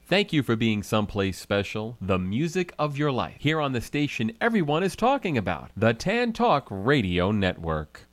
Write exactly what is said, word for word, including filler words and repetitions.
Thank you for being someplace special. The music of your life. Here on the station everyone is talking about. The Tan Talk Radio Network.